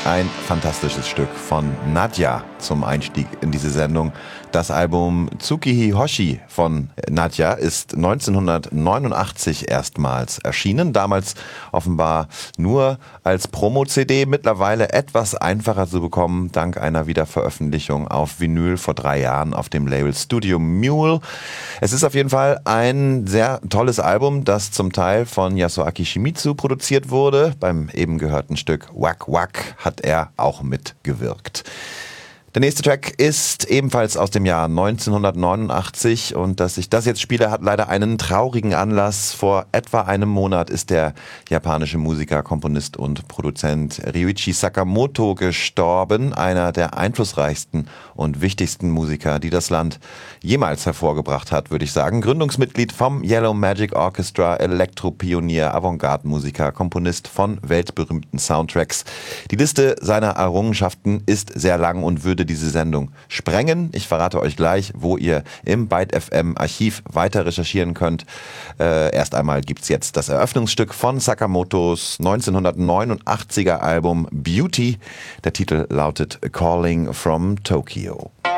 Ein fantastisches Stück von Nadia zum Einstieg in diese Sendung. Das Album Tsukihi Hoshi von Nadia ist 1989 erstmals erschienen. Damals offenbar nur als Promo-CD. Mittlerweile etwas einfacher zu bekommen, dank einer Wiederveröffentlichung auf Vinyl vor 3 Jahren auf dem Label Studio Mule. Es ist auf jeden Fall ein sehr tolles Album, das zum Teil von Yasuaki Shimizu produziert wurde. Beim eben gehörten Stück Wack Wack hat er auch mitgewirkt. Der nächste Track ist ebenfalls aus dem Jahr 1989 und dass ich das jetzt spiele, hat leider einen traurigen Anlass. Vor etwa einem Monat ist der japanische Musiker, Komponist und Produzent Ryuichi Sakamoto gestorben, einer der einflussreichsten und wichtigsten Musiker, die das Land jemals hervorgebracht hat, würde ich sagen. Gründungsmitglied vom Yellow Magic Orchestra, Elektropionier, Avantgarde-Musiker, Komponist von weltberühmten Soundtracks. Die Liste seiner Errungenschaften ist sehr lang und würde diese Sendung sprengen. Ich verrate euch gleich, wo ihr im Byte FM Archiv weiter recherchieren könnt. Erst einmal gibt's jetzt das Eröffnungsstück von Sakamotos 1989er Album Beauty. Der Titel lautet Calling from Tokyo.